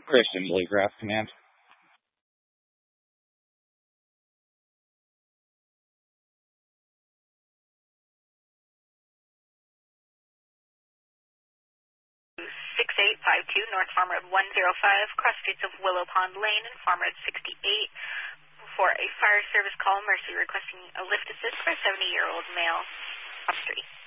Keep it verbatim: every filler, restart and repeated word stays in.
Christian Bluegrass Command. six eight five two North Farm Road one oh five, cross streets of Willow Pond Lane and Farm Road sixty-eight. For a fire service call, Mercy requesting a lift assist for a seventy-year-old male off street.